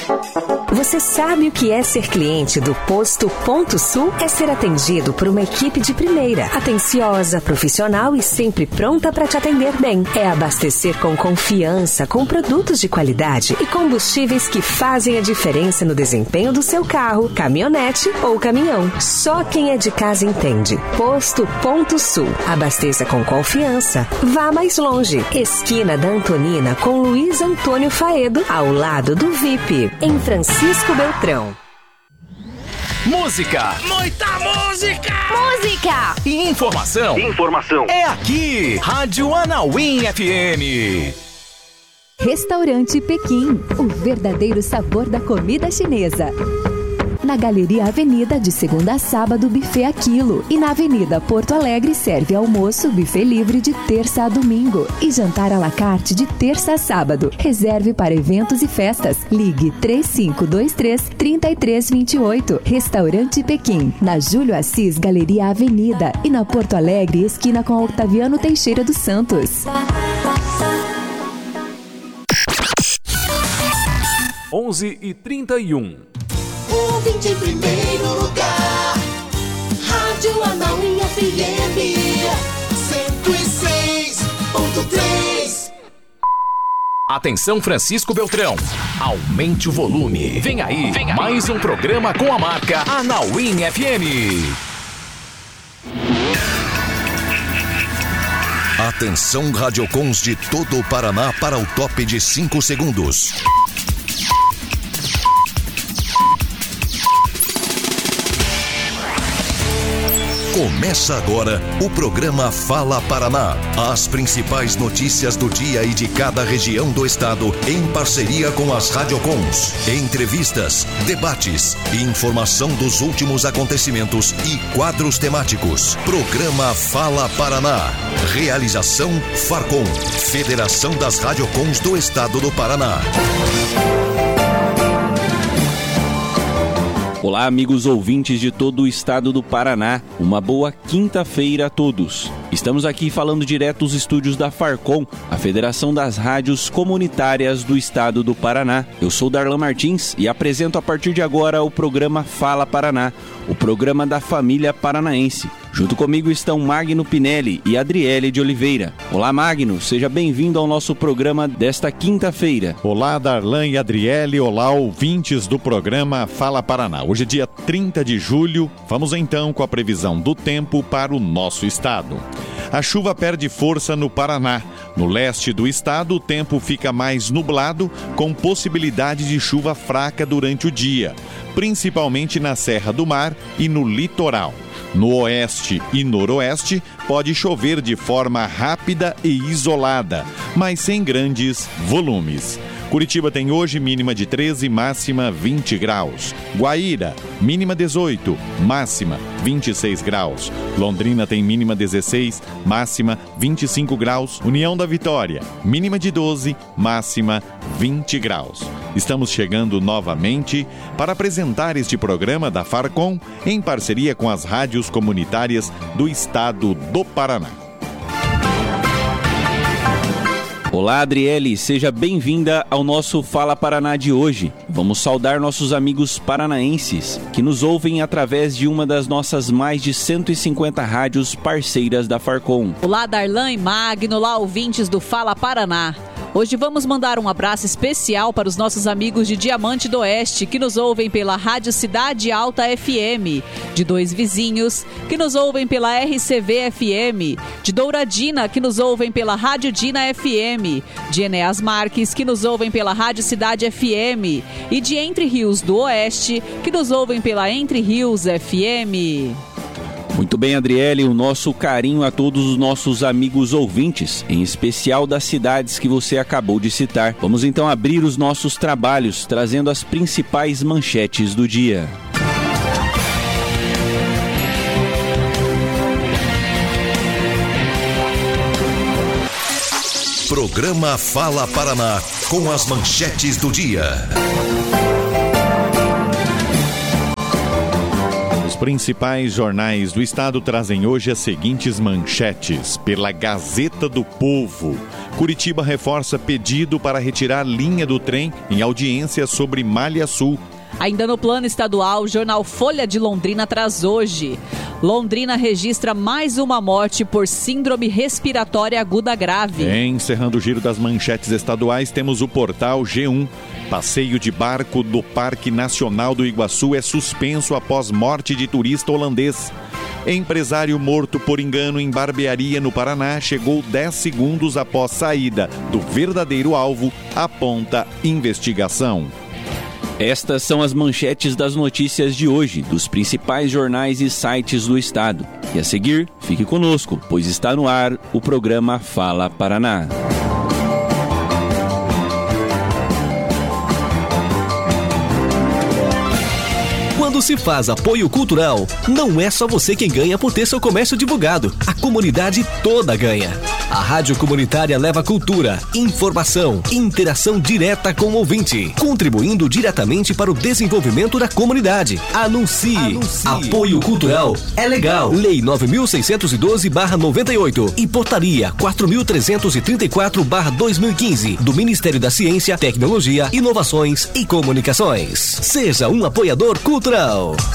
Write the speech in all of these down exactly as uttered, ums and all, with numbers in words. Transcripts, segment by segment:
Você sabe o que é ser cliente do Posto Ponto Sul? É ser atendido por uma equipe de primeira, atenciosa, profissional e sempre pronta para te atender bem. É abastecer com confiança, com produtos de qualidade e combustíveis que fazem a diferença no desempenho do seu carro, caminhonete ou caminhão. Só quem é de casa entende. Posto Ponto Sul. Abasteça com confiança. Vá mais longe. Esquina da Antonina com Luiz Antônio Faedo, ao lado do V I P, em Francisco Beltrão. Música, muita música, música e informação. Informação é aqui, Rádio Anauim F M. Restaurante Pequim, o verdadeiro sabor da comida chinesa. Na Galeria Avenida, de segunda a sábado, buffet a quilo. E na Avenida Porto Alegre, serve almoço, buffet livre de terça a domingo. E jantar à la carte de terça a sábado. Reserve para eventos e festas. Ligue três cinco dois três, três três dois oito. Restaurante Pequim, na Júlio Assis, Galeria Avenida. E na Porto Alegre, esquina com Octaviano Teixeira dos Santos. onze e trinta e um. Ouvinte em primeiro lugar, Rádio Anauim F M cento e seis ponto três. Atenção, Francisco Beltrão, aumente o volume. Vem aí, Vem aí. mais um programa com a marca Anauim F M. Atenção, radiocons de todo o Paraná para o top de cinco segundos. Começa agora o programa Fala Paraná. As principais notícias do dia e de cada região do estado, em parceria com as radiocons. Entrevistas, debates, informação dos últimos acontecimentos e quadros temáticos. Programa Fala Paraná. Realização Farcom, Federação das Radiocons do Estado do Paraná. Olá, amigos ouvintes de todo o estado do Paraná. Uma boa quinta-feira a todos. Estamos aqui falando direto dos estúdios da Farcom, a Federação das Rádios Comunitárias do Estado do Paraná. Eu sou Darlan Martins e apresento a partir de agora o programa Fala Paraná, o programa da família paranaense. Junto comigo estão Magno Pinelli e Adriele de Oliveira. Olá, Magno, seja bem-vindo ao nosso programa desta quinta-feira. Olá, Darlan e Adriele, olá, ouvintes do programa Fala Paraná. Hoje é dia trinta de julho, vamos então com a previsão do tempo para o nosso estado. A chuva perde força no Paraná. No leste do estado, o tempo fica mais nublado, com possibilidade de chuva fraca durante o dia, principalmente na Serra do Mar e no litoral. No oeste e noroeste, pode chover de forma rápida e isolada, mas sem grandes volumes. Curitiba tem hoje mínima de treze, máxima vinte graus. Guaíra, mínima dezoito, máxima vinte e seis graus. Londrina tem mínima dezesseis, máxima vinte e cinco graus. União da Vitória, mínima de doze, máxima vinte graus. Estamos chegando novamente para apresentar este programa da Farcom em parceria com as rádios comunitárias do estado do Paraná. Olá, Adriele, seja bem-vinda ao nosso Fala Paraná de hoje. Vamos saudar nossos amigos paranaenses que nos ouvem através de uma das nossas mais de cento e cinquenta rádios parceiras da Farcom. Olá, Darlan e Magno, olá, ouvintes do Fala Paraná. Hoje vamos mandar um abraço especial para os nossos amigos de Diamante do Oeste, que nos ouvem pela Rádio Cidade Alta F M, de Dois Vizinhos, que nos ouvem pela R C V F M, de Douradina, que nos ouvem pela Rádio Dina F M, de Enéas Marques, que nos ouvem pela Rádio Cidade F M, e de Entre Rios do Oeste, que nos ouvem pela Entre Rios F M. Muito bem, Adriele, o nosso carinho a todos os nossos amigos ouvintes, em especial das cidades que você acabou de citar. Vamos então abrir os nossos trabalhos, trazendo as principais manchetes do dia. Programa Fala Paraná, com as manchetes do dia. Os principais jornais do estado trazem hoje as seguintes manchetes. Pela Gazeta do Povo, Curitiba reforça pedido para retirar linha do trem em audiência sobre Malha Sul. Ainda no plano estadual, o jornal Folha de Londrina traz hoje. Londrina registra mais uma morte por síndrome respiratória aguda grave. Encerrando o giro das manchetes estaduais, temos o portal G um. Passeio de barco do Parque Nacional do Iguaçu é suspenso após morte de turista holandês. Empresário morto por engano em barbearia no Paraná chegou dez segundos após saída do verdadeiro alvo, aponta investigação. Estas são as manchetes das notícias de hoje, dos principais jornais e sites do estado. E a seguir, fique conosco, pois está no ar o programa Fala Paraná. Quando se faz apoio cultural, não é só você quem ganha por ter seu comércio divulgado. A comunidade toda ganha. A Rádio Comunitária leva cultura, informação e interação direta com o ouvinte, contribuindo diretamente para o desenvolvimento da comunidade. Anuncie. Anuncie. Apoio cultural é legal. Lei nove mil seiscentos e doze barra noventa e oito e Portaria quatro mil trezentos e trinta e quatro barra dois mil e quinze do Ministério da Ciência, Tecnologia, Inovações e Comunicações. Seja um apoiador cultural.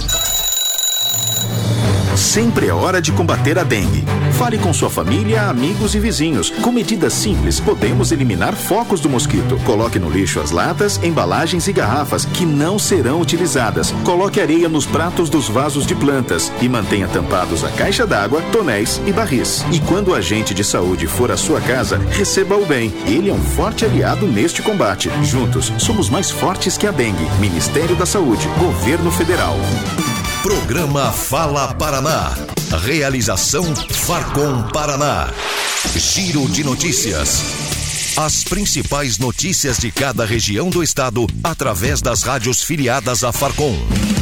Sempre é hora de combater a dengue. Fale com sua família, amigos e vizinhos. Com medidas simples, podemos eliminar focos do mosquito. Coloque no lixo as latas, embalagens e garrafas que não serão utilizadas. Coloque areia nos pratos dos vasos de plantas e mantenha tampados a caixa d'água, tonéis e barris. E quando o agente de saúde for à sua casa, receba-o bem. Ele é um forte aliado neste combate. Juntos, somos mais fortes que a dengue. Ministério da Saúde, Governo Federal. Programa Fala Paraná. Realização Farcom Paraná. Giro de notícias. As principais notícias de cada região do estado através das rádios filiadas à Farcom.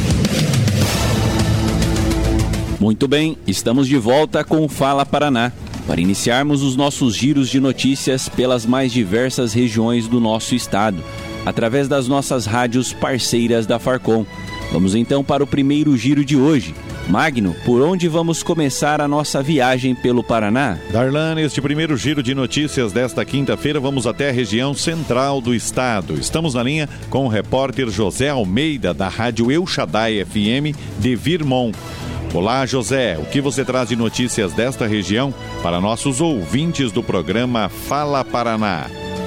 Muito bem, estamos de volta com o Fala Paraná, para iniciarmos os nossos giros de notícias pelas mais diversas regiões do nosso estado, através das nossas rádios parceiras da Farcom. Vamos então para o primeiro giro de hoje. Magno, por onde vamos começar a nossa viagem pelo Paraná? Darlan, neste primeiro giro de notícias desta quinta-feira, vamos até a região central do estado. Estamos na linha com o repórter José Almeida, da Rádio El Shaddai F M de Virmont. Olá, José, o que você traz de notícias desta região para nossos ouvintes do programa Fala Paraná?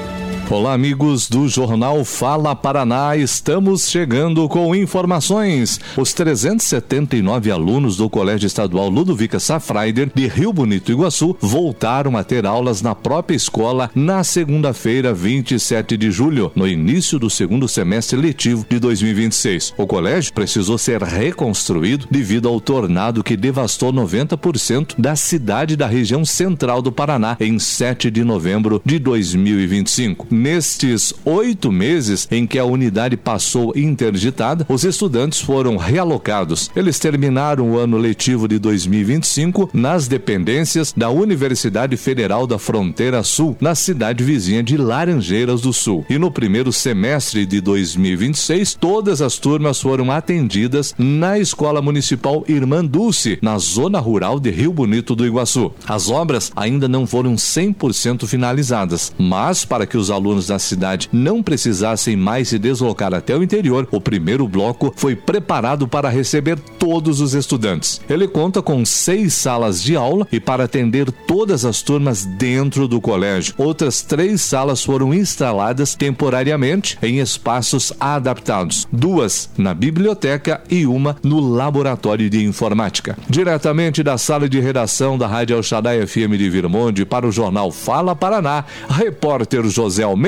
Olá, amigos do Jornal Fala Paraná, estamos chegando com informações. Os trezentos e setenta e nove alunos do Colégio Estadual Ludovica Safraider de Rio Bonito, Iguaçu, voltaram a ter aulas na própria escola na segunda-feira, vinte e sete de julho, no início do segundo semestre letivo de dois mil e vinte e seis. O colégio precisou ser reconstruído devido ao tornado que devastou noventa por cento da cidade da região central do Paraná em sete de novembro de dois mil e vinte e cinco. Nestes oito meses em que a unidade passou interditada, os estudantes foram realocados. Eles terminaram o ano letivo de dois mil e vinte e cinco nas dependências da Universidade Federal da Fronteira Sul, na cidade vizinha de Laranjeiras do Sul. E no primeiro semestre de dois mil e vinte e seis, todas as turmas foram atendidas na Escola Municipal Irmã Dulce, na zona rural de Rio Bonito do Iguaçu. As obras ainda não foram cem por cento finalizadas, mas para que os alunos da cidade não precisassem mais se deslocar até o interior, o primeiro bloco foi preparado para receber todos os estudantes. Ele conta com seis salas de aula e para atender todas as turmas dentro do colégio. Outras três salas foram instaladas temporariamente em espaços adaptados, duas na biblioteca e uma no laboratório de informática. Diretamente da sala de redação da Rádio El Shaddai F M de Virmonte para o jornal Fala Paraná, repórter José Almeida.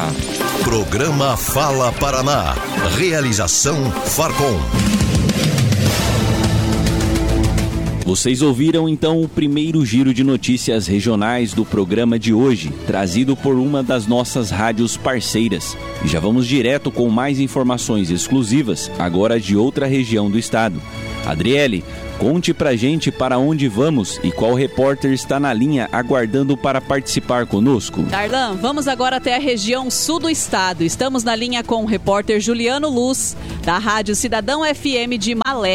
Programa Fala Paraná. Realização Farcom. Vocês ouviram então o primeiro giro de notícias regionais do programa de hoje, trazido por uma das nossas rádios parceiras. E já vamos direto com mais informações exclusivas, agora de outra região do estado. Adriele, conte pra gente para onde vamos e qual repórter está na linha aguardando para participar conosco. Darlan, vamos agora até a região sul do estado. Estamos na linha com o repórter Juliano Luz, da Rádio Cidadão F M de Malé.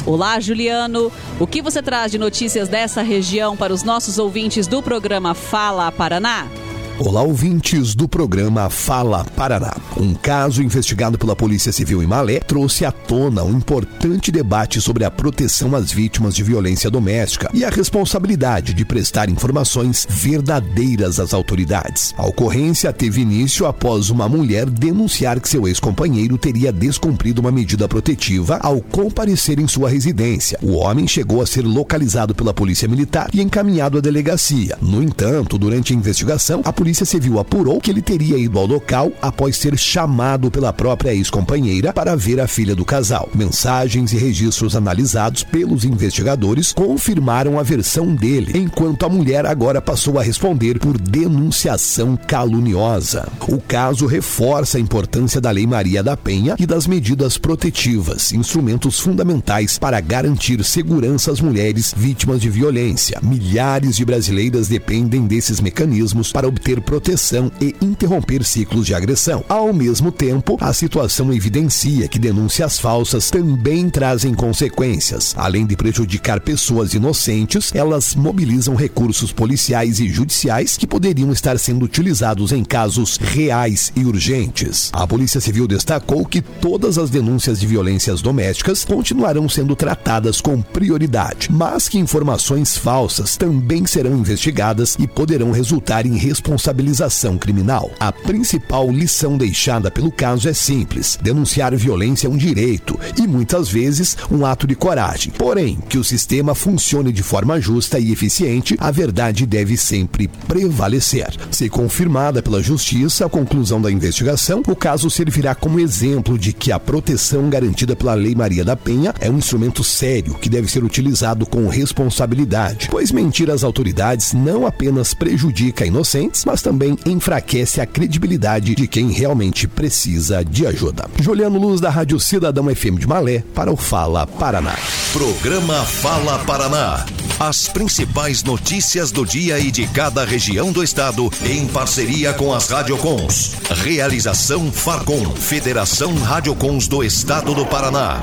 Olá, Juliano. O que você traz de notícias dessa região para os nossos ouvintes do programa Fala Paraná? Olá, ouvintes do programa Fala Paraná. Um caso investigado pela Polícia Civil em Malé trouxe à tona um importante debate sobre a proteção às vítimas de violência doméstica e a responsabilidade de prestar informações verdadeiras às autoridades. A ocorrência teve início após uma mulher denunciar que seu ex-companheiro teria descumprido uma medida protetiva ao comparecer em sua residência. O homem chegou a ser localizado pela Polícia Militar e encaminhado à delegacia. No entanto, durante a investigação, a Polícia Civil apurou que ele teria ido ao local após ser chamado pela própria ex-companheira para ver a filha do casal. Mensagens e registros analisados pelos investigadores confirmaram a versão dele, enquanto a mulher agora passou a responder por denunciação caluniosa. O caso reforça a importância da Lei Maria da Penha e das medidas protetivas, instrumentos fundamentais para garantir segurança às mulheres vítimas de violência. Milhares de brasileiras dependem desses mecanismos para obter proteção e interromper ciclos de agressão. Ao mesmo tempo, a situação evidencia que denúncias falsas também trazem consequências. Além de prejudicar pessoas inocentes, elas mobilizam recursos policiais e judiciais que poderiam estar sendo utilizados em casos reais e urgentes. A Polícia Civil destacou que todas as denúncias de violências domésticas continuarão sendo tratadas com prioridade, mas que informações falsas também serão investigadas e poderão resultar em responsabilidade responsabilização criminal. A principal lição deixada pelo caso é simples: denunciar violência é um direito e muitas vezes um ato de coragem. Porém, que o sistema funcione de forma justa e eficiente, a verdade deve sempre prevalecer. Se confirmada pela Justiça a conclusão da investigação, o caso servirá como exemplo de que a proteção garantida pela Lei Maria da Penha é um instrumento sério que deve ser utilizado com responsabilidade, pois mentir às autoridades não apenas prejudica inocentes, mas também enfraquece a credibilidade de quem realmente precisa de ajuda. Juliano Luz, da Rádio Cidadão F M de Malé, para o Fala Paraná. Programa Fala Paraná. As principais notícias do dia e de cada região do estado, em parceria com as Radiocons. Realização Farcom, Federação Radiocons do Estado do Paraná.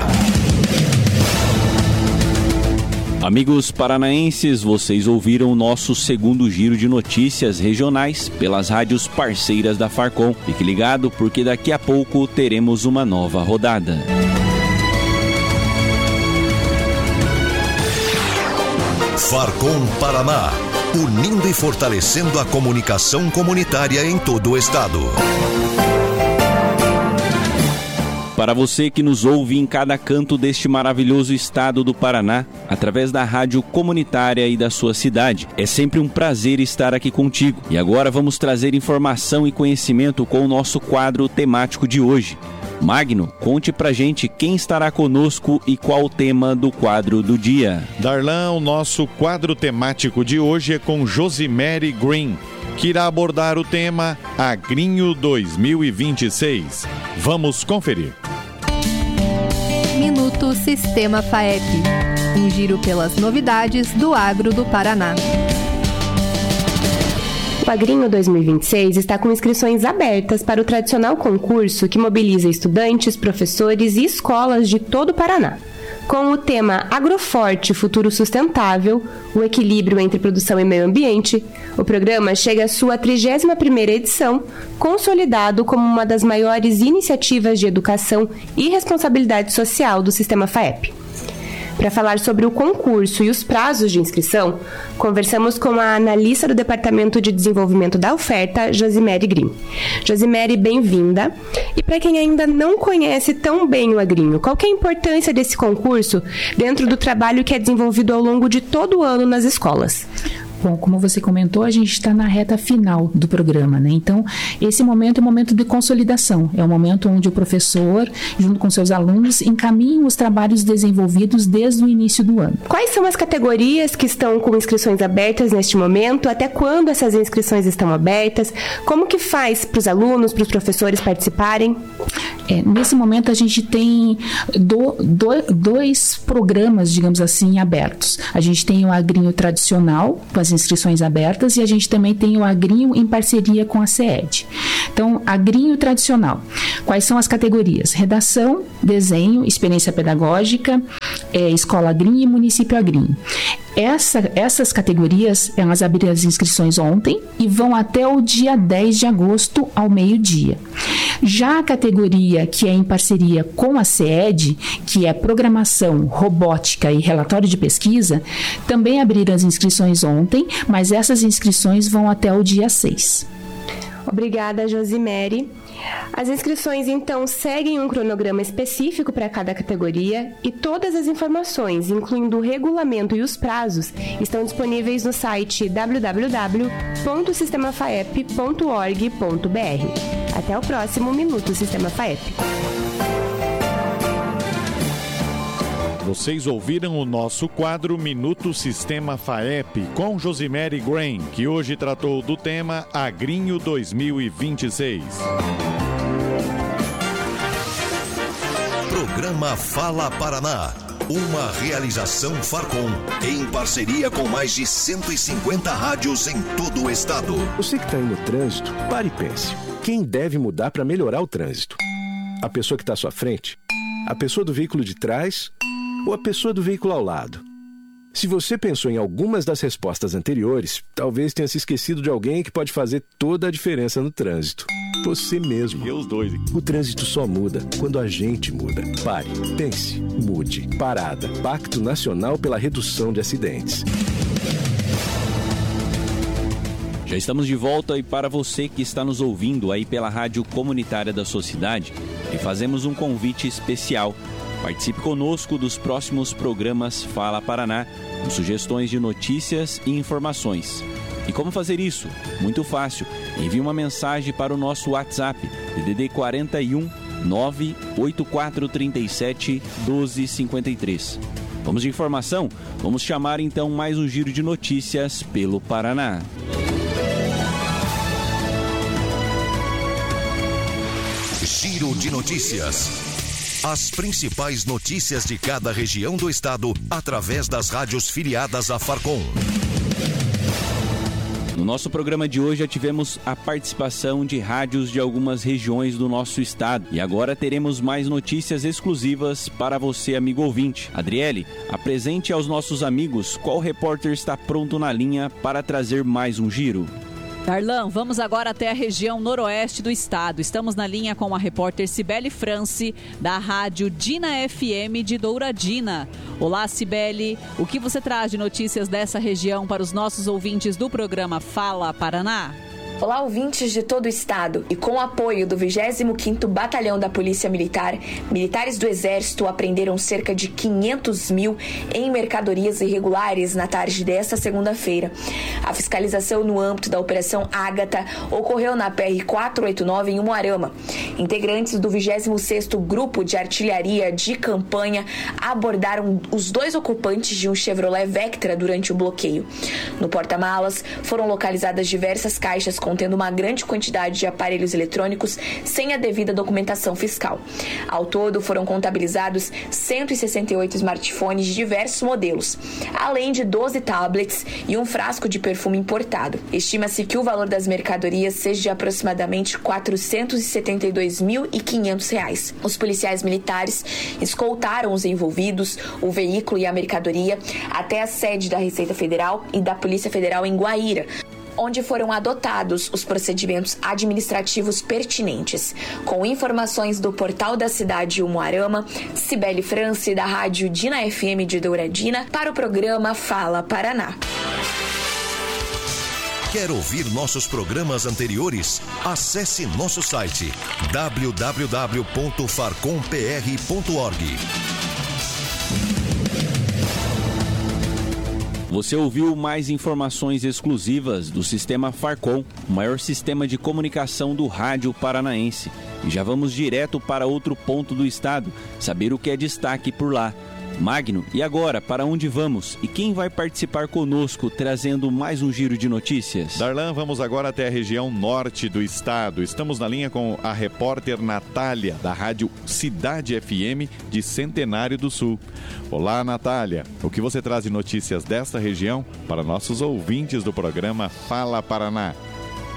Amigos paranaenses, vocês ouviram o nosso segundo giro de notícias regionais pelas rádios parceiras da Farcom. Fique ligado, porque daqui a pouco teremos uma nova rodada. Farcom Paraná, unindo e fortalecendo a comunicação comunitária em todo o estado. Para você que nos ouve em cada canto deste maravilhoso estado do Paraná, através da rádio comunitária e da sua cidade, é sempre um prazer estar aqui contigo. E agora vamos trazer informação e conhecimento com o nosso quadro temático de hoje. Magno, conte pra gente quem estará conosco e qual o tema do quadro do dia. Darlan, o nosso quadro temático de hoje é com Josimere Green, que irá abordar o tema Agrinho dois mil e vinte e seis. Vamos conferir. Minuto Sistema FAEP. Um giro pelas novidades do agro do Paraná. O Agrinho dois mil e vinte e seis está com inscrições abertas para o tradicional concurso que mobiliza estudantes, professores e escolas de todo o Paraná. Com o tema Agroforte Futuro Sustentável, o equilíbrio entre produção e meio ambiente, o programa chega à sua trigésima primeira edição, consolidado como uma das maiores iniciativas de educação e responsabilidade social do Sistema FAEP. Para falar sobre o concurso e os prazos de inscrição, conversamos com a analista do Departamento de Desenvolvimento da Oferta, Josimere Green. Josimere, bem-vinda. E para quem ainda não conhece tão bem o Agrinho, qual que é a importância desse concurso dentro do trabalho que é desenvolvido ao longo de todo o ano nas escolas? Bom, como você comentou, a gente está na reta final do programa, né? Então, esse momento é um momento de consolidação. É um momento onde o professor, junto com seus alunos, encaminham os trabalhos desenvolvidos desde o início do ano. Quais são as categorias que estão com inscrições abertas neste momento? Até quando essas inscrições estão abertas? Como que faz para os alunos, para os professores participarem? É, nesse momento, a gente tem do, do, dois programas, digamos assim, abertos. A gente tem o Agrinho tradicional, com as inscrições abertas, e a gente também tem o Agrinho em parceria com a CEED. Então, Agrinho tradicional. Quais são as categorias? Redação, desenho, experiência pedagógica, é, Escola Agrim e Município Agrim. Essa, essas categorias, elas abriram as inscrições ontem e vão até o dia dez de agosto ao meio-dia. Já a categoria que é em parceria com a CED, que é Programação, Robótica e Relatório de Pesquisa, também abriram as inscrições ontem, mas essas inscrições vão até o dia seis. Obrigada, Josimere. As inscrições, então, seguem um cronograma específico para cada categoria e todas as informações, incluindo o regulamento e os prazos, estão disponíveis no site w w w ponto sistema faep ponto org ponto b r. Até o próximo Minuto Sistema Faep. Vocês ouviram o nosso quadro Minuto Sistema Faep com Josimere Grain, que hoje tratou do tema Agrinho dois mil e vinte e seis. Programa Fala Paraná, uma realização Farcom, em parceria com mais de cento e cinquenta rádios em todo o estado. Você que está aí no trânsito, pare e pense. Quem deve mudar para melhorar o trânsito? A pessoa que está à sua frente? A pessoa do veículo de trás? Ou a pessoa do veículo ao lado? Se você pensou em algumas das respostas anteriores, talvez tenha se esquecido de alguém que pode fazer toda a diferença no trânsito. Você mesmo. E os dois. O trânsito só muda quando a gente muda. Pare, pense, mude. Parada. Pacto Nacional pela Redução de Acidentes. Já estamos de volta e para você que está nos ouvindo aí pela Rádio Comunitária da sua cidade, lhe fazemos um convite especial. Participe conosco dos próximos programas Fala Paraná, com sugestões de notícias e informações. E como fazer isso? Muito fácil. Envie uma mensagem para o nosso WhatsApp, D D D quarenta e um, nove oito quatro três sete, doze cinquenta e três. Vamos de informação? Vamos chamar então mais um giro de notícias pelo Paraná. Giro de notícias. As principais notícias de cada região do estado através das rádios filiadas à Farcom. No nosso programa de hoje já tivemos a participação de rádios de algumas regiões do nosso estado. E agora teremos mais notícias exclusivas para você, amigo ouvinte. Adriele, apresente aos nossos amigos qual repórter está pronto na linha para trazer mais um giro. Darlan, vamos agora até a região noroeste do estado. Estamos na linha com a repórter Cibele France, da rádio Dina F M de Douradina. Olá, Cibele. O que você traz de notícias dessa região para os nossos ouvintes do programa Fala Paraná? Olá, ouvintes de todo o estado. E com o apoio do vigésimo quinto Batalhão da Polícia Militar, militares do Exército apreenderam cerca de quinhentos mil em mercadorias irregulares na tarde desta segunda-feira. A fiscalização no âmbito da Operação Ágata ocorreu na P R quatrocentos e oitenta e nove em Umuarama. Integrantes do vigésimo sexto Grupo de Artilharia de Campanha abordaram os dois ocupantes de um Chevrolet Vectra durante o bloqueio. No porta-malas foram localizadas diversas caixas com contendo uma grande quantidade de aparelhos eletrônicos sem a devida documentação fiscal. Ao todo, foram contabilizados cento e sessenta e oito smartphones de diversos modelos, além de doze tablets e um frasco de perfume importado. Estima-se que o valor das mercadorias seja de aproximadamente quatrocentos e setenta e dois mil e quinhentos reais. Os policiais militares escoltaram os envolvidos, o veículo e a mercadoria até a sede da Receita Federal e da Polícia Federal em Guaíra, onde foram adotados os procedimentos administrativos pertinentes. Com informações do portal da cidade Umuarama, Cibele France, da rádio Dina F M de Douradina, para o programa Fala Paraná. Quer ouvir nossos programas anteriores? Acesse nosso site w w w ponto farcom p r ponto org. Você ouviu mais informações exclusivas do Sistema Farcom, o maior sistema de comunicação do rádio paranaense. E já vamos direto para outro ponto do estado, saber o que é destaque por lá. Magno, e agora, para onde vamos? E quem vai participar conosco, trazendo mais um giro de notícias? Darlan, vamos agora até a região norte do estado. Estamos na linha com a repórter Natália, da rádio Cidade F M de Centenário do Sul. Olá, Natália. O que você traz de notícias desta região para nossos ouvintes do programa Fala Paraná?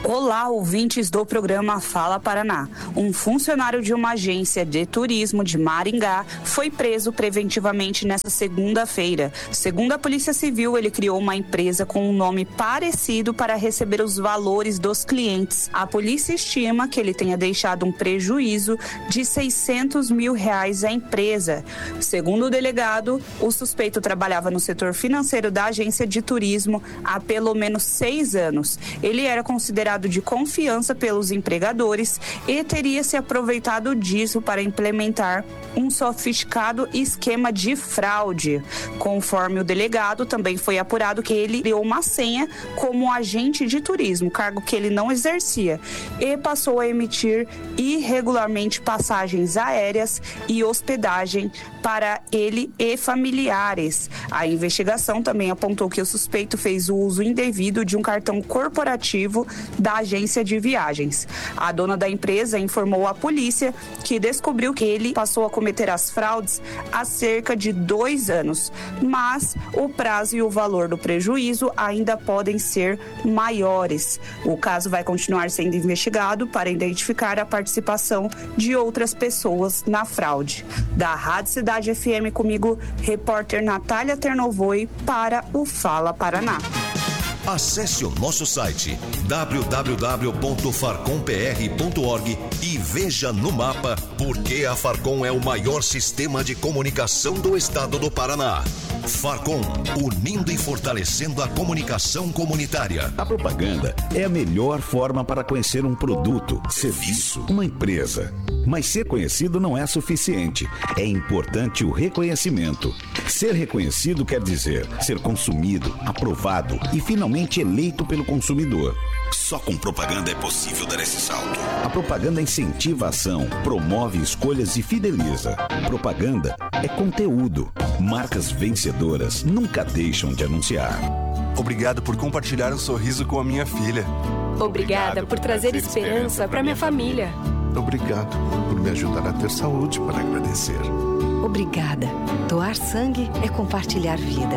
Olá, ouvintes do programa Fala Paraná. Um funcionário de uma agência de turismo de Maringá foi preso preventivamente nesta segunda-feira. Segundo a Polícia Civil, ele criou uma empresa com um nome parecido para receber os valores dos clientes. A polícia estima que ele tenha deixado um prejuízo de seiscentos mil reais à empresa. Segundo o delegado, o suspeito trabalhava no setor financeiro da agência de turismo há pelo menos seis anos. Ele era considerado de confiança pelos empregadores e teria se aproveitado disso para implementar um sofisticado esquema de fraude. Conforme o delegado, também foi apurado que ele criou uma senha como agente de turismo, cargo que ele não exercia, e passou a emitir irregularmente passagens aéreas e hospedagem para ele e familiares. A investigação também apontou que o suspeito fez o uso indevido de um cartão corporativo da agência de viagens. A dona da empresa informou à polícia que descobriu que ele passou a cometer as fraudes há cerca de dois anos, mas o prazo e o valor do prejuízo ainda podem ser maiores. O caso vai continuar sendo investigado para identificar a participação de outras pessoas na fraude. Da Rádio Cidade F M, comigo, repórter Natália Ternovoi para o Fala Paraná. Acesse o nosso site w w w ponto farcom p r ponto org e veja no mapa por que a Farcom é o maior sistema de comunicação do estado do Paraná. Farcom, unindo e fortalecendo a comunicação comunitária. A propaganda é a melhor forma para conhecer um produto, serviço, uma empresa. Mas ser conhecido não é suficiente. É importante o reconhecimento. Ser reconhecido quer dizer ser consumido, aprovado e finalmente eleito pelo consumidor. Só com propaganda é possível dar esse salto. A propaganda incentiva a ação, promove escolhas e fideliza. Propaganda é conteúdo. Marcas vencedoras nunca deixam de anunciar. Obrigado por compartilhar um sorriso com a minha filha. Obrigada, Obrigada por trazer, trazer esperança para minha família. Obrigado por me ajudar a ter saúde para agradecer. Obrigada. Doar sangue é compartilhar vida.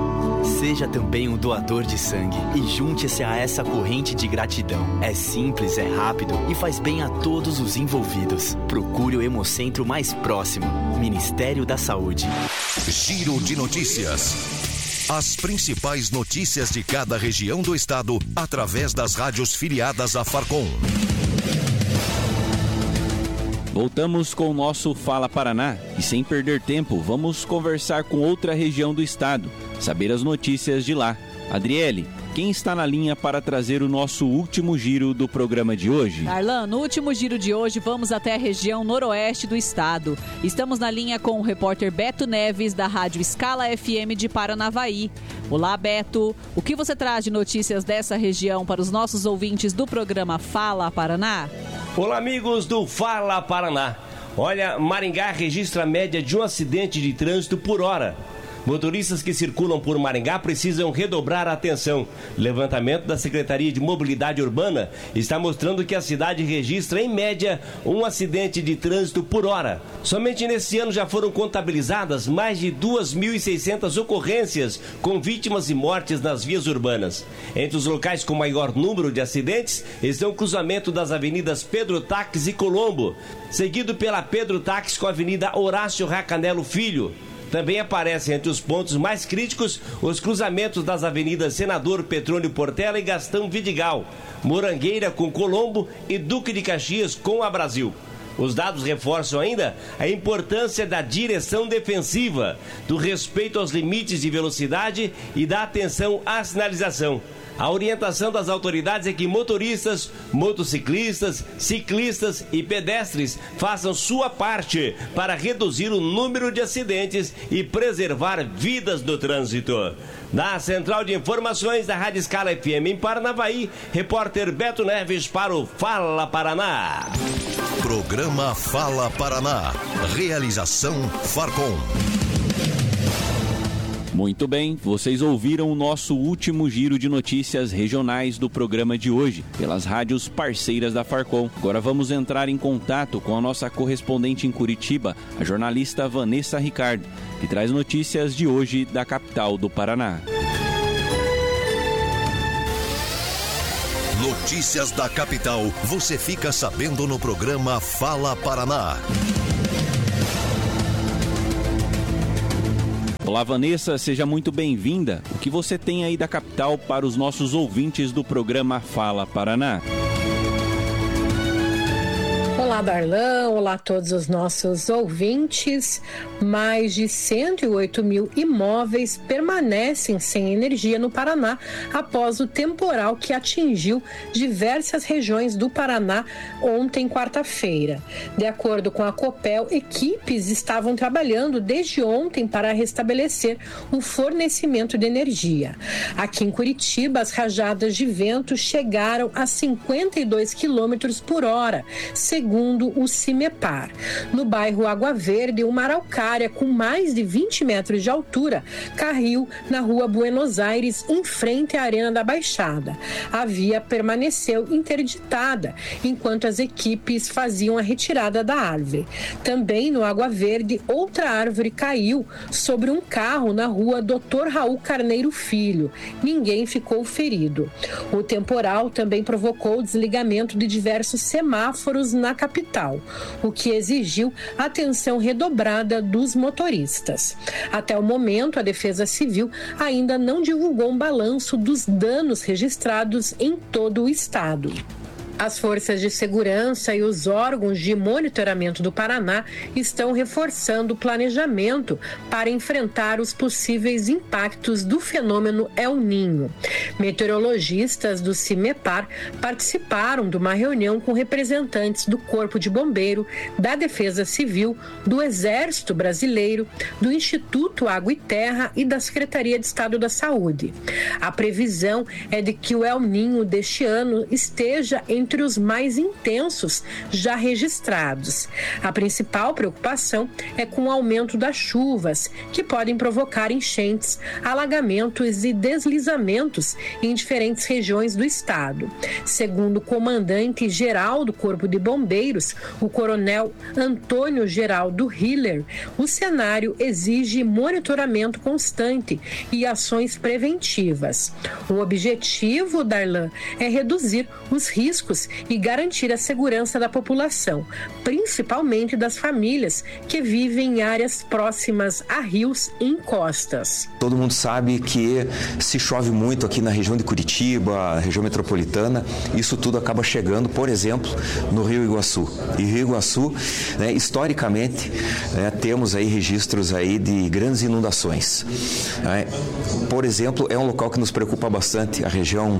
Seja também um doador de sangue e junte-se a essa corrente de gratidão. É simples, é rápido e faz bem a todos os envolvidos. Procure o Hemocentro mais próximo. Ministério da Saúde. Giro de notícias. As principais notícias de cada região do estado através das rádios filiadas à Farcom. Voltamos com o nosso Fala Paraná e, sem perder tempo, vamos conversar com outra região do estado, saber as notícias de lá. Adriele, quem está na linha para trazer o nosso último giro do programa de hoje? Darlan, no último giro de hoje vamos até a região noroeste do estado. Estamos na linha com o repórter Beto Neves, da Rádio Escala F M de Paranavaí. Olá, Beto. O que você traz de notícias dessa região para os nossos ouvintes do programa Fala Paraná? Olá, amigos do Fala Paraná. Olha, Maringá registra a média de um acidente de trânsito por hora. Motoristas que circulam por Maringá precisam redobrar a atenção. Levantamento da Secretaria de Mobilidade Urbana está mostrando que a cidade registra, em média, um acidente de trânsito por hora. Somente nesse ano já foram contabilizadas mais de duas mil e seiscentas ocorrências com vítimas e mortes nas vias urbanas. Entre os locais com maior número de acidentes estão o cruzamento das avenidas Pedro Taques e Colombo, seguido pela Pedro Taques com a Avenida Horácio Racanelo Filho. Também aparecem entre os pontos mais críticos os cruzamentos das avenidas Senador Petrônio Portela e Gastão Vidigal, Morangueira com Colombo e Duque de Caxias com a Brasil. Os dados reforçam ainda a importância da direção defensiva, do respeito aos limites de velocidade e da atenção à sinalização. A orientação das autoridades é que motoristas, motociclistas, ciclistas e pedestres façam sua parte para reduzir o número de acidentes e preservar vidas do trânsito. Da Central de Informações da Rádio Escala F M em Paranavaí, repórter Beto Neves para o Fala Paraná. Programa Fala Paraná. Realização Farcom. Muito bem, vocês ouviram o nosso último giro de notícias regionais do programa de hoje, pelas rádios parceiras da Farcom. Agora vamos entrar em contato com a nossa correspondente em Curitiba, a jornalista Vanessa Ricardo, que traz notícias de hoje da capital do Paraná. Notícias da capital, você fica sabendo no programa Fala Paraná. Olá, Vanessa, seja muito bem-vinda. O que você tem aí da capital para os nossos ouvintes do programa Fala Paraná? Olá, Darlan. Olá a todos os nossos ouvintes. Mais de cento e oito mil imóveis permanecem sem energia no Paraná após o temporal que atingiu diversas regiões do Paraná ontem, quarta-feira. De acordo com a Copel, equipes estavam trabalhando desde ontem para restabelecer o fornecimento de energia. Aqui em Curitiba, as rajadas de vento chegaram a cinquenta e dois quilômetros por hora, segundo o CIMEPAR. No bairro Água Verde, uma araucária com mais de vinte metros de altura caiu na rua Buenos Aires, em frente à Arena da Baixada. A via permaneceu interditada enquanto as equipes faziam a retirada da árvore. Também no Água Verde, outra árvore caiu sobre um carro na rua doutor Raul Carneiro Filho. Ninguém ficou ferido. O temporal também provocou o desligamento de diversos semáforos na capital, o que exigiu atenção redobrada dos motoristas. Até o momento, a Defesa Civil ainda não divulgou um balanço dos danos registrados em todo o estado. As forças de segurança e os órgãos de monitoramento do Paraná estão reforçando o planejamento para enfrentar os possíveis impactos do fenômeno El Niño. Meteorologistas do CIMEPAR participaram de uma reunião com representantes do Corpo de Bombeiro, da Defesa Civil, do Exército Brasileiro, do Instituto Água e Terra e da Secretaria de Estado da Saúde. A previsão é de que o El Niño deste ano esteja em entre os mais intensos já registrados. A principal preocupação é com o aumento das chuvas, que podem provocar enchentes, alagamentos e deslizamentos em diferentes regiões do estado. Segundo o comandante-geral do Corpo de Bombeiros, o coronel Antônio Geraldo Hiller, o cenário exige monitoramento constante e ações preventivas. O objetivo, Darlan, é reduzir os riscos e garantir a segurança da população, principalmente das famílias que vivem em áreas próximas a rios e encostas. Todo mundo sabe que se chove muito aqui na região de Curitiba, região metropolitana, isso tudo acaba chegando, por exemplo, no Rio Iguaçu. E Rio Iguaçu, né, historicamente, né, temos aí registros aí de grandes inundações. Né? Por exemplo, é um local que nos preocupa bastante, a região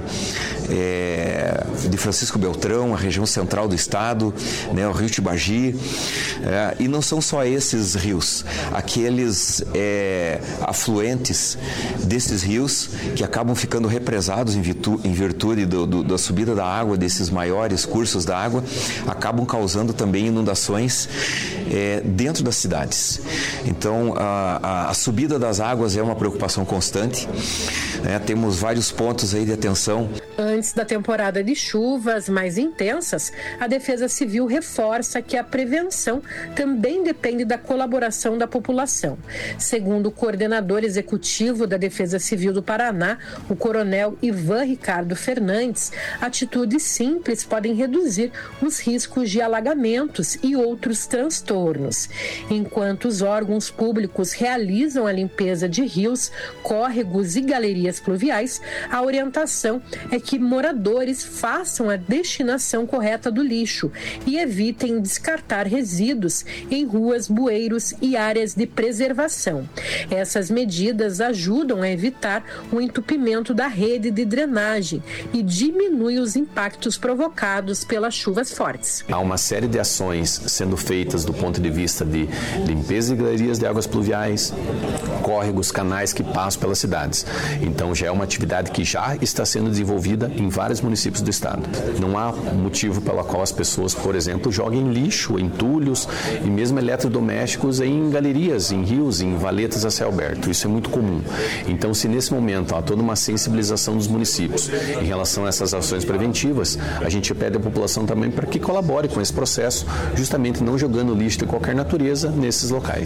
é, de Francisco Beltrão, a região central do estado, né, o Rio Tibagi, é, e não são só esses rios, aqueles é, afluentes desses rios que acabam ficando represados em virtude, em virtude do, do, da subida da água, desses maiores cursos da água, acabam causando também inundações é, dentro das cidades. Então, a, a, a subida das águas é uma preocupação constante, né, temos vários pontos aí de atenção. Antes da temporada de chuvas mais intensas, a Defesa Civil reforça que a prevenção também depende da colaboração da população. Segundo o coordenador executivo da Defesa Civil do Paraná, o coronel Ivan Ricardo Fernandes, atitudes simples podem reduzir os riscos de alagamentos e outros transtornos. Enquanto os órgãos públicos realizam a limpeza de rios, córregos e galerias pluviais, a orientação é que moradores façam a destinação correta do lixo e evitem descartar resíduos em ruas, bueiros e áreas de preservação. Essas medidas ajudam a evitar o entupimento da rede de drenagem e diminuem os impactos provocados pelas chuvas fortes. Há uma série de ações sendo feitas do ponto de vista de limpeza de galerias de águas pluviais, córregos, canais que passam pelas cidades. Então já é uma atividade que já está sendo desenvolvida em vários municípios do estado. Não há motivo pela qual as pessoas, por exemplo, joguem lixo, entulhos e mesmo eletrodomésticos em galerias, em rios, em valetas a céu aberto. Isso é muito comum. Então, se nesse momento há toda uma sensibilização dos municípios em relação a essas ações preventivas, a gente pede à população também para que colabore com esse processo, justamente não jogando lixo de qualquer natureza nesses locais. O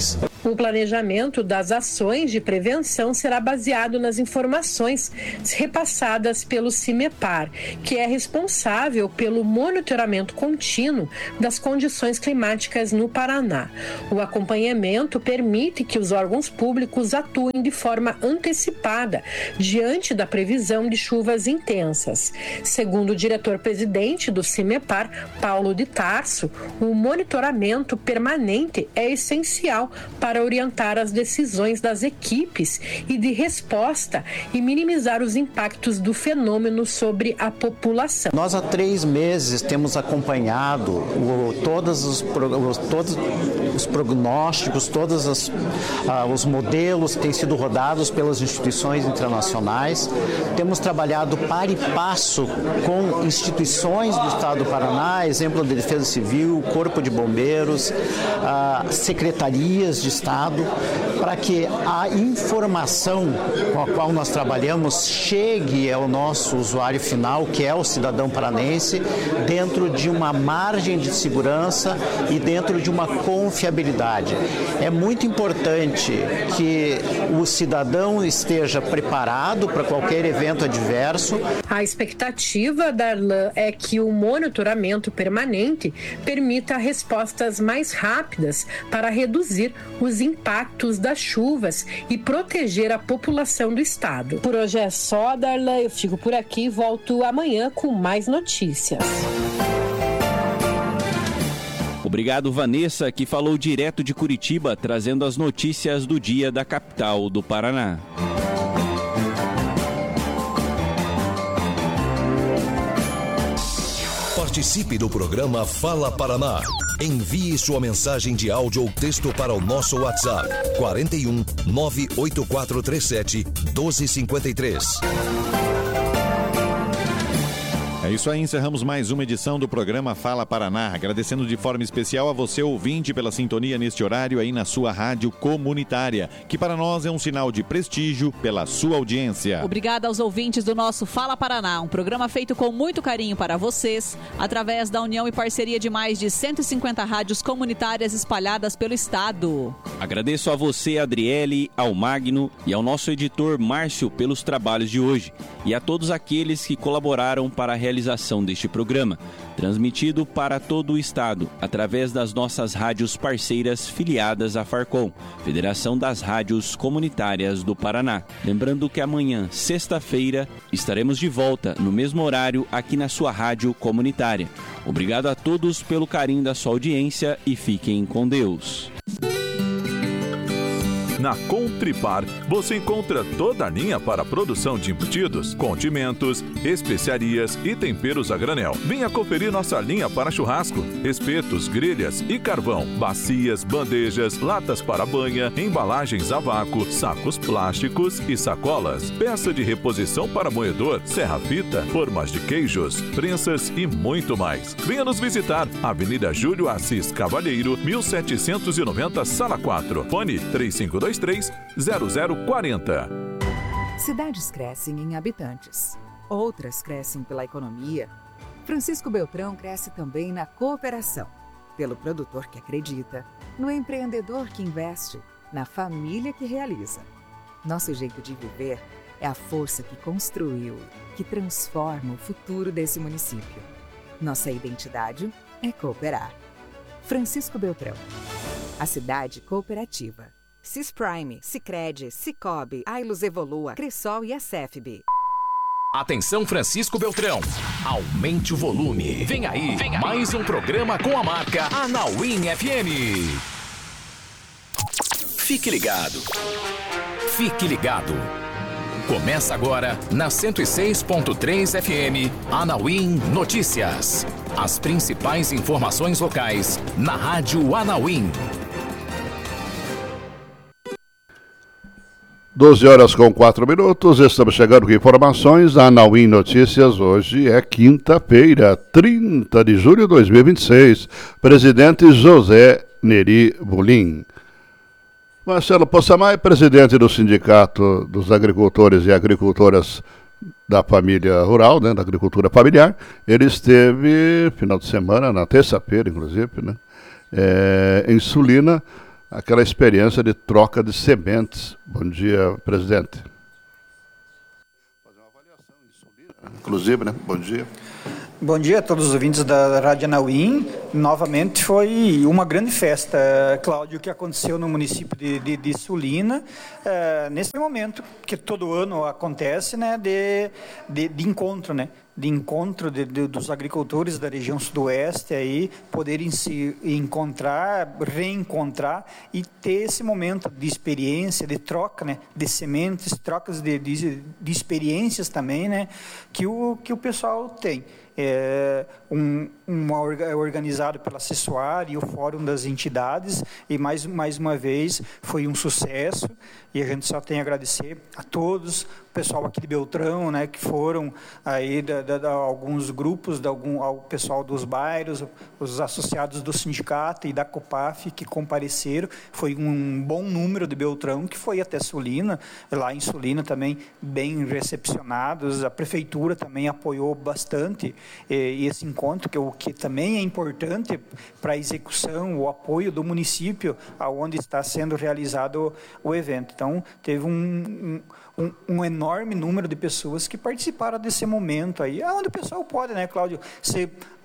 O planejamento das ações de prevenção será baseado nas informações repassadas pelo CIMEPAR, que é responsável pelo monitoramento contínuo das condições climáticas no Paraná. O acompanhamento permite que os órgãos públicos atuem de forma antecipada diante da previsão de chuvas intensas. Segundo o diretor-presidente do CIMEPAR, Paulo de Tarso, o monitoramento permanente é essencial para orientar as decisões das equipes e de resposta e minimizar os impactos do fenômeno sobre a população. Nós há três meses temos acompanhado o, todos, os, os, todos os prognósticos, todos os, ah, os modelos que têm sido rodados pelas instituições internacionais. Temos trabalhado par e passo com instituições do Estado do Paraná, exemplo da Defesa Civil, Corpo de Bombeiros, ah, secretarias de Estado, para que a informação com a qual nós trabalhamos chegue ao nosso usuário final, que é o cidadão paranense, dentro de uma margem de segurança e dentro de uma confiabilidade. É muito importante que o cidadão esteja preparado para qualquer evento adverso. A expectativa, Darlan, é que o monitoramento permanente permita respostas mais rápidas para reduzir os impactos das chuvas e proteger a população do estado. Por hoje é só, Darlan. Eu fico por aqui e volto amanhã com mais notícias. Obrigado, Vanessa, que falou direto de Curitiba, trazendo as notícias do dia da capital do Paraná. Participe do programa Fala Paraná. Envie sua mensagem de áudio ou texto para o nosso WhatsApp quarenta e um, nove oito quatro três sete, doze cinquenta e três. É isso aí, encerramos mais uma edição do programa Fala Paraná, agradecendo de forma especial a você, ouvinte, pela sintonia neste horário aí na sua rádio comunitária, que para nós é um sinal de prestígio pela sua audiência. Obrigada aos ouvintes do nosso Fala Paraná, um programa feito com muito carinho para vocês, através da união e parceria de mais de cento e cinquenta rádios comunitárias espalhadas pelo estado. Agradeço a você, Adriele, ao Magno e ao nosso editor Márcio pelos trabalhos de hoje, e a todos aqueles que colaboraram para a realização deste programa, transmitido para todo o estado, através das nossas rádios parceiras filiadas à Farcom, Federação das Rádios Comunitárias do Paraná. Lembrando que amanhã, sexta-feira, estaremos de volta no mesmo horário aqui na sua rádio comunitária. Obrigado a todos pelo carinho da sua audiência e fiquem com Deus. Na Contripar, você encontra toda a linha para a produção de embutidos, condimentos, especiarias e temperos a granel. Venha conferir nossa linha para churrasco, espetos, grelhas e carvão, bacias, bandejas, latas para banha, embalagens a vácuo, sacos plásticos e sacolas, peça de reposição para moedor, serra-fita, formas de queijos, prensas e muito mais. Venha nos visitar, Avenida Júlio Assis Cavalheiro, mil setecentos e noventa, Sala quatro, fone três cinco dois três, zero zero quatro zero. Cidades crescem em habitantes, outras crescem pela economia. Francisco Beltrão cresce também na cooperação, pelo produtor que acredita, no empreendedor que investe, na família que realiza. Nosso jeito de viver é a força que construiu, que transforma o futuro desse município. Nossa identidade é cooperar. Francisco Beltrão, a cidade cooperativa. Cisprime, Sicredi, Cicobi, Ailus Evolua, Cressol e a Cefb. Atenção, Francisco Beltrão, aumente o volume. Vem aí, Vem aí. mais um programa com a marca Anauim F M. Fique ligado. Fique ligado. Começa agora na cento e seis ponto três F M, Anauim Notícias. As principais informações locais na Rádio Anauim. doze horas com quatro minutos, estamos chegando com informações da Anauim Notícias. Hoje é quinta-feira, trinta de julho de dois mil e vinte e seis. Presidente José Neri Bulim. Marcelo Possamay, presidente do Sindicato dos Agricultores e Agricultoras da Família Rural, né, da Agricultura Familiar, ele esteve final de semana, na terça-feira, inclusive, né, é, em Sulina, aquela experiência de troca de sementes. Bom dia, presidente. Fazer uma avaliação em Sulina, inclusive, né? Bom dia. Bom dia a todos os ouvintes da Rádio Anauim. Novamente foi uma grande festa, Cláudio, que aconteceu no município de, de, de Sulina, uh, nesse momento que todo ano acontece, né, de, de, de encontro, né, de encontro de, de, dos agricultores da região sudoeste, aí, poderem se encontrar, reencontrar e ter esse momento de experiência, de troca, né, de sementes, trocas de, de, de experiências também, né, que o, que o pessoal tem. É um, uma, organizado pela Cessoar e o Fórum das Entidades, e mais, mais uma vez foi um sucesso, e a gente só tem a agradecer a todos, o pessoal aqui de Beltrão, né, que foram aí da, da, da, alguns grupos, da algum, ao pessoal dos bairros, os associados do sindicato e da Copaf que compareceram, foi um bom número de Beltrão que foi até Sulina, lá em Sulina também bem recepcionados, a prefeitura também apoiou bastante e esse encontro, que, o que também é importante para a execução, o apoio do município aonde está sendo realizado o evento. Então, teve um, um, um enorme número de pessoas que participaram desse momento aí, onde o pessoal pode, né, Cláudio, se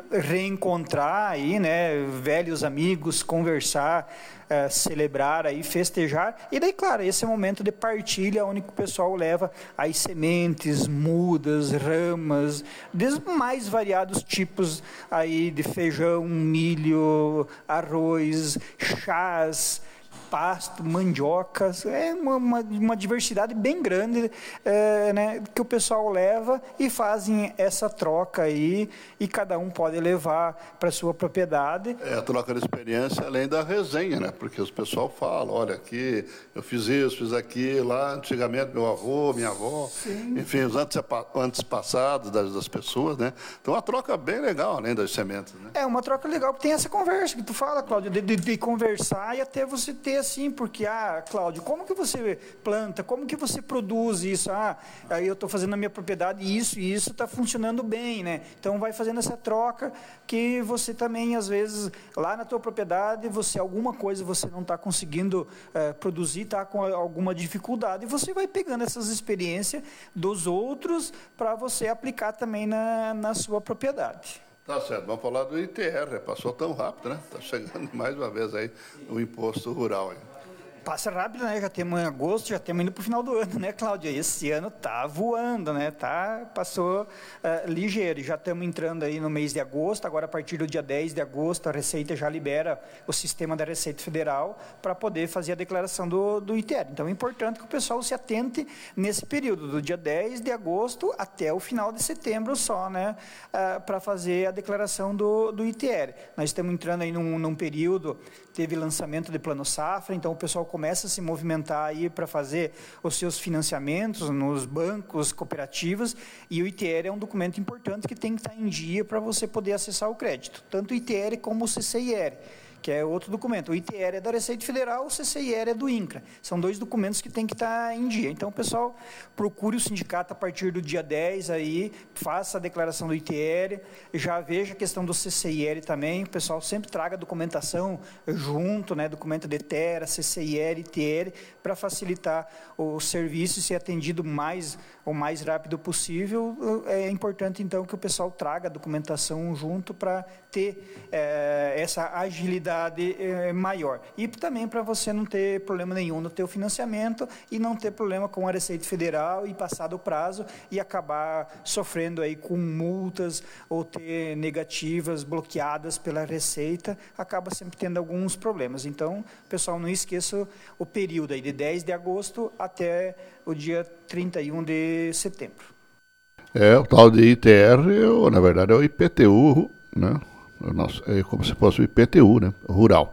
reencontrar aí, né, velhos amigos, conversar, uh, celebrar aí, festejar, e daí, claro, esse é o momento de partilha, onde o pessoal leva as sementes, mudas, ramas, dos mais variados tipos aí de feijão, milho, arroz, chás, pasto, mandiocas, é uma, uma, uma diversidade bem grande, é, né, que o pessoal leva e fazem essa troca aí, e cada um pode levar para sua propriedade. É a troca de experiência além da resenha, né? Porque os pessoal falam, olha, aqui eu fiz isso, fiz aquilo, lá antigamente meu avô, minha avó, sim, enfim, os antepassados das, das pessoas, né? Então a troca é bem legal, além das sementes, né? É uma troca legal, porque tem essa conversa que tu fala, Cláudio, de, de, de conversar e até você ter assim, porque, ah, Cláudio, como que você planta, como que você produz isso? Ah, aí eu estou fazendo na minha propriedade isso e isso está funcionando bem, né? Então, vai fazendo essa troca que você também, às vezes, lá na tua propriedade, você, alguma coisa você não está conseguindo uh, produzir, está com alguma dificuldade, e você vai pegando essas experiências dos outros para você aplicar também na, na sua propriedade. Tá certo, vamos falar do I T R, passou tão rápido, né? Está chegando mais uma vez aí o imposto rural aí. Passa rápido, né? Já temos em agosto, já temos indo para o final do ano, né, Cláudia? Esse ano tá voando, né? Tá, passou uh, ligeiro. Já estamos entrando aí no mês de agosto, agora a partir do dia dez de agosto a Receita já libera o sistema da Receita Federal para poder fazer a declaração do, do I T R. Então é importante que o pessoal se atente nesse período, do dia dez de agosto até o final de setembro só, né? Uh, para fazer a declaração do, do I T R. Nós estamos entrando aí num, num período, teve lançamento de Plano Safra, então o pessoal começa a se movimentar aí para fazer os seus financiamentos nos bancos, cooperativas, e o I T R é um documento importante que tem que estar em dia para você poder acessar o crédito, tanto o I T R como o C C I R, que é outro documento. O I T R é da Receita Federal, o C C I R é do INCRA. São dois documentos que tem que estar em dia. Então, pessoal, procure o sindicato a partir do dia dez aí, faça a declaração do I T R, já veja a questão do C C I R também. O pessoal sempre traga a documentação junto, né, documento de Terra, C C I R, I T R, para facilitar o serviço e ser atendido mais, o mais rápido possível. É importante, então, que o pessoal traga a documentação junto para ter é, essa agilidade maior. E também para você não ter problema nenhum no teu financiamento e não ter problema com a Receita Federal e passar do prazo e acabar sofrendo aí com multas ou ter negativas bloqueadas pela Receita, acaba sempre tendo alguns problemas. Então, pessoal, não esqueça o período aí de dez de agosto até o dia trinta e um de setembro. É, o tal de I T R, ou, na verdade, é o I P T U, né? Nossa, é como se fosse o I P T U, né? Rural.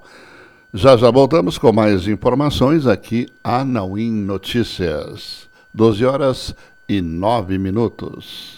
Já já voltamos com mais informações aqui, Anauim Notícias. doze horas e nove minutos.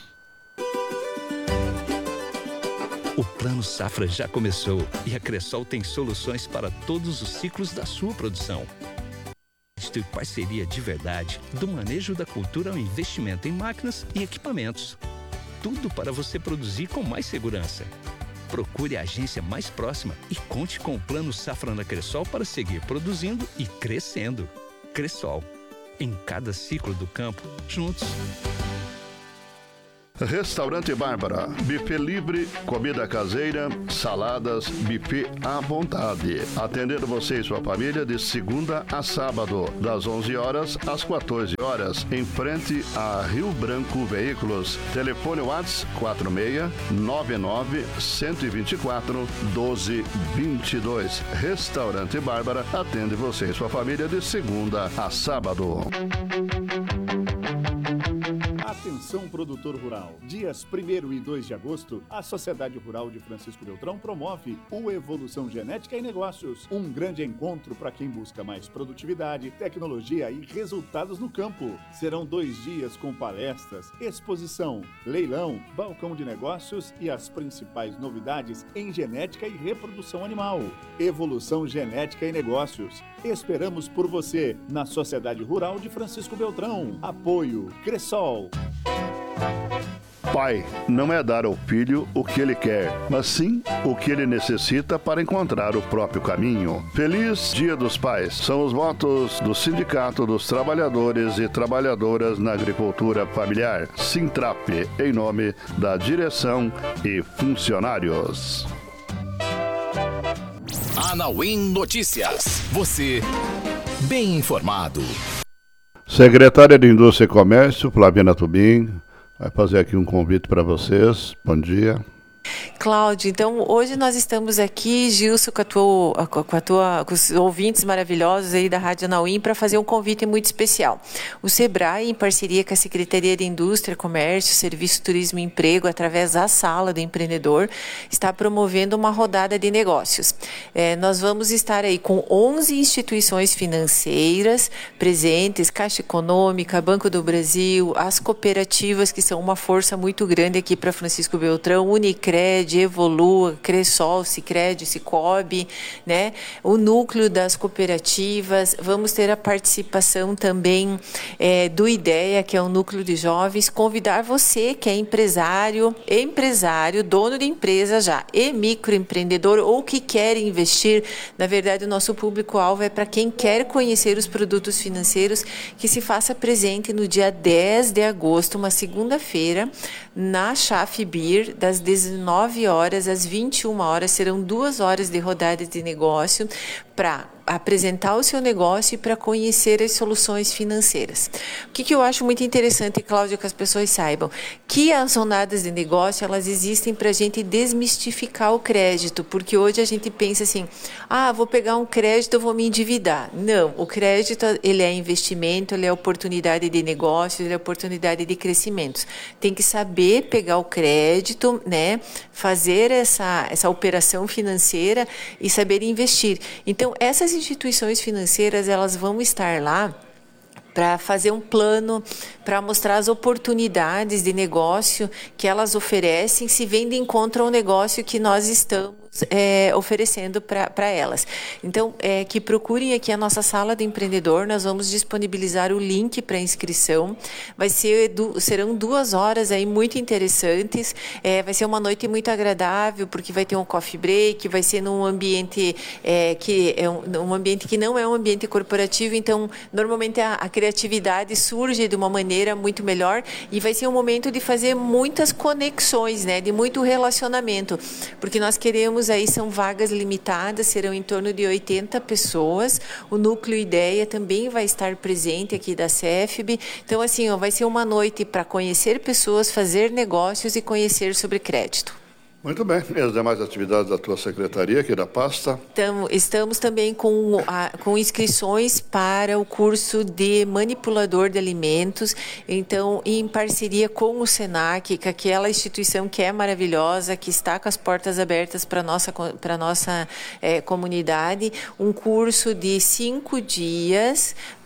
O Plano Safra já começou e a Cressol tem soluções para todos os ciclos da sua produção. E parceria de verdade, do manejo da cultura ao investimento em máquinas e equipamentos. Tudo para você produzir com mais segurança. Procure a agência mais próxima e conte com o Plano Safra na Cressol para seguir produzindo e crescendo. Cressol, em cada ciclo do campo, juntos. Restaurante Bárbara, buffet livre, comida caseira, saladas, buffet à vontade. Atendendo você e sua família de segunda a sábado, das onze horas às quatorze horas, em frente a Rio Branco Veículos. Telefone WhatsApp quatro seis nove nove, um dois quatro, um dois dois dois. Restaurante Bárbara atende você e sua família de segunda a sábado. Atenção, produtor rural. Dias primeiro e dois de agosto, a Sociedade Rural de Francisco Beltrão promove o Evolução Genética e Negócios, um grande encontro para quem busca mais produtividade, tecnologia e resultados no campo. Serão dois dias com palestras, exposição, leilão, balcão de negócios e as principais novidades em genética e reprodução animal. Evolução Genética e Negócios. Esperamos por você na Sociedade Rural de Francisco Beltrão. Apoio Cressol. Pai não é dar ao filho o que ele quer, mas sim o que ele necessita para encontrar o próprio caminho. Feliz Dia dos Pais. São os votos do Sindicato dos Trabalhadores e Trabalhadoras na Agricultura Familiar, Sintrap, em nome da direção e funcionários. Anauim Notícias. Você bem informado. Secretária de Indústria e Comércio, Flaviana Tubim, vai fazer aqui um convite para vocês. Bom dia. Cláudio, então hoje nós estamos aqui, Gilson, com, a tua, com, a tua, com os ouvintes maravilhosos aí da Rádio Anauim para fazer um convite muito especial. O Sebrae, em parceria com a Secretaria de Indústria, Comércio, Serviço, Turismo e Emprego, através da Sala do Empreendedor, está promovendo uma rodada de negócios. É, nós vamos estar aí com onze instituições financeiras presentes, Caixa Econômica, Banco do Brasil, as cooperativas, que são uma força muito grande aqui para Francisco Beltrão, Unicred, Evolua, Cressol, Sicredi, Cicobi, né? O núcleo das cooperativas. Vamos ter a participação também é, do IDEA, que é um núcleo de jovens. Convidar você que é empresário, empresário, dono de empresa já, e microempreendedor ou que quer investir. Na verdade, o nosso público-alvo é para quem quer conhecer os produtos financeiros, que se faça presente no dia dez de agosto, uma segunda-feira, na Chafibir, das dezenove horas às vinte e uma horas. Serão duas horas de rodada de negócio para apresentar o seu negócio e para conhecer as soluções financeiras. O que, que eu acho muito interessante, Cláudia, que as pessoas saibam, que as rodadas de negócio, elas existem para a gente desmistificar o crédito, porque hoje a gente pensa assim, ah, vou pegar um crédito, eu vou me endividar. Não, o crédito, ele é investimento, ele é oportunidade de negócio, ele é oportunidade de crescimento. Tem que saber pegar o crédito, né, fazer essa, essa operação financeira e saber investir. Então, essas instituições financeiras, elas vão estar lá para fazer um plano, para mostrar as oportunidades de negócio que elas oferecem, se vem de encontro ao negócio que nós estamos É, oferecendo para elas. Então, é, que procurem aqui a nossa Sala do Empreendedor, nós vamos disponibilizar o link para inscrição. Vai ser, du, serão duas horas aí muito interessantes, é, vai ser uma noite muito agradável, porque vai ter um coffee break, vai ser num ambiente é, que é um, um ambiente que não é um ambiente corporativo, então, normalmente a, a criatividade surge de uma maneira muito melhor e vai ser um momento de fazer muitas conexões, né, de muito relacionamento, porque nós queremos aí, são vagas limitadas, serão em torno de oitenta pessoas. O Núcleo Ideia também vai estar presente aqui da C E F B. Então, assim, ó, vai ser uma noite para conhecer pessoas, fazer negócios e conhecer sobre crédito. Muito bem. E as demais atividades da tua secretaria, aqui da pasta? Então, estamos também com, a, com inscrições para o curso de manipulador de alimentos. Então, em parceria com o Senac, que é aquela instituição que é maravilhosa, que está com as portas abertas para a nossa, para nossa é, comunidade, um curso de cinco dias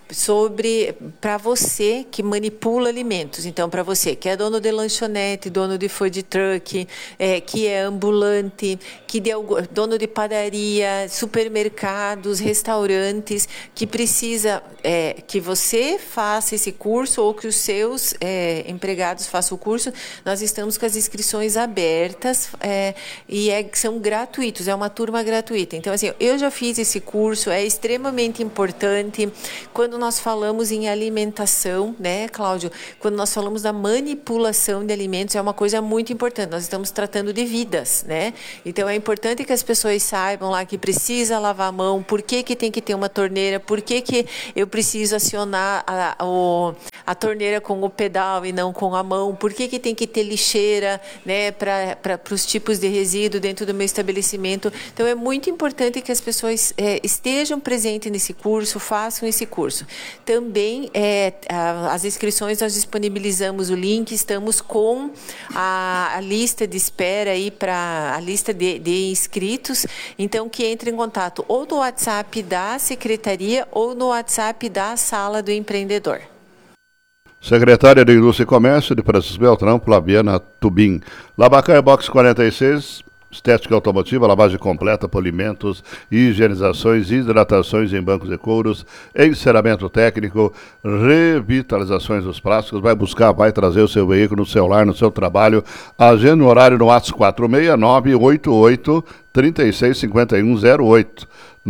sobre para você que manipula alimentos. Então, para você que é dono de lanchonete, dono de food truck, é, que é ambulante, que de, dono de padaria, supermercados, restaurantes, que precisa é, que você faça esse curso ou que os seus é, empregados façam o curso, nós estamos com as inscrições abertas é, e é, são gratuitos, é uma turma gratuita. Então, assim, eu já fiz esse curso, é extremamente importante. Quando nós falamos em alimentação, né, Cláudio? Quando nós falamos da manipulação de alimentos, é uma coisa muito importante. Nós estamos tratando de vidas, né? Então, é importante que as pessoas saibam lá que precisa lavar a mão, por que que tem que ter uma torneira, por que que eu preciso acionar a, a, a torneira com o pedal e não com a mão, por que que tem que ter lixeira, né, para os tipos de resíduo dentro do meu estabelecimento. Então, é muito importante que as pessoas é, estejam presentes nesse curso, façam esse curso. Também, é, a, as inscrições, nós disponibilizamos o link, estamos com a, a lista de espera aí para a lista de, de inscritos, então que entre em contato ou no WhatsApp da Secretaria ou no WhatsApp da Sala do Empreendedor. Secretária de Indústria e Comércio de Francisco Beltrão, Flaviana Tubim. Labacar Box quarenta e seis, estética automotiva, lavagem completa, polimentos, higienizações, hidratações em bancos de couros, enceramento técnico, revitalizações dos plásticos. Vai buscar, vai trazer o seu veículo no seu lar, no seu trabalho. Agenda o horário no WhatsApp quatro seis nove oito oito três seis cinco um zero oito.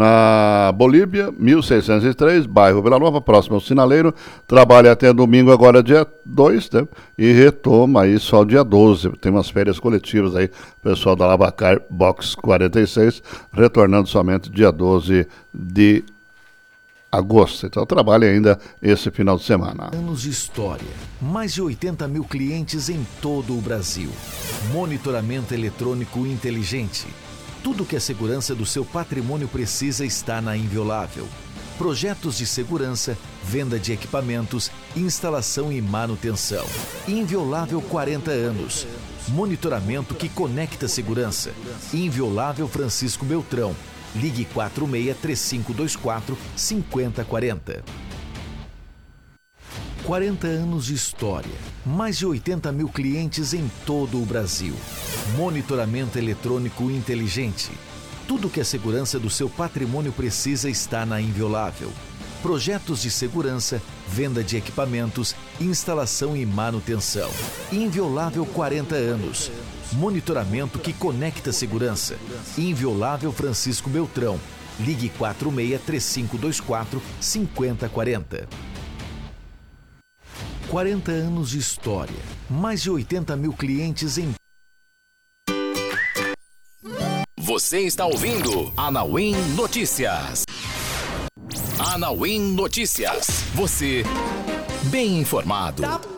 Na Bolívia, mil seiscentos e três, bairro Vila Nova, próximo ao Sinaleiro. Trabalha até domingo, agora dia dois, né? E retoma aí só dia doze. Tem umas férias coletivas aí, pessoal da Lavacar Box quarenta e seis, retornando somente dia doze de agosto. Então trabalha ainda esse final de semana. Anos de história. Mais de oitenta mil clientes em todo o Brasil. Monitoramento eletrônico inteligente. Tudo que a segurança do seu patrimônio precisa está na Inviolável. Projetos de segurança, venda de equipamentos, instalação e manutenção. Inviolável quarenta anos. Monitoramento que conecta segurança. Inviolável Francisco Beltrão. Ligue quatro seis três cinco dois quatro cinco zero quatro zero. quarenta anos de história. Mais de oitenta mil clientes em todo o Brasil. Monitoramento eletrônico inteligente. Tudo que a segurança do seu patrimônio precisa está na Inviolável. Projetos de segurança, venda de equipamentos, instalação e manutenção. Inviolável quarenta anos. Monitoramento que conecta segurança. Inviolável Francisco Beltrão. Ligue quatro seis três cinco dois quatro cinco zero quatro zero. quarenta anos de história. Mais de oitenta mil clientes em... Você está ouvindo Anauim Notícias. Anauim Notícias. Você bem informado.